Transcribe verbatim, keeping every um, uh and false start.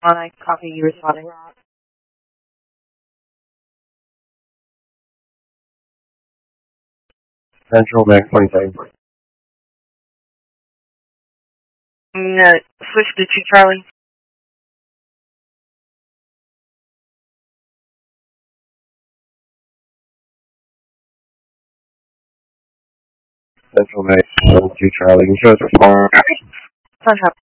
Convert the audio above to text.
On, I copy you responding. Central, Max twenty-seven. No, switch to two Charlie. Central, Max one two Charlie. Can you show us respond? Sunshine.